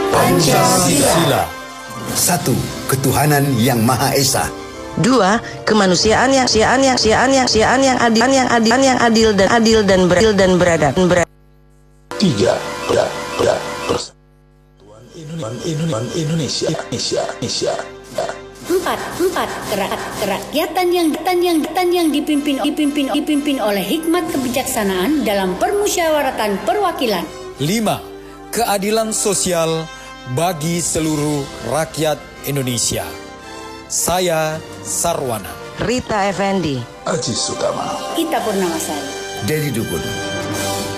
Pancasila. 1. Ketuhanan yang Maha Esa. 2. Kemanusiaan yang adil dan beradab. 3. Persatuan Indonesia. 4. Kerakyatan yang dipimpin oleh hikmat kebijaksanaan dalam permusyawaratan perwakilan. 5. Keadilan sosial bagi seluruh rakyat Indonesia. Saya Sarwana, Rita Effendi, Aji Sutama, Ita Purnamasari, Dedi Dukun.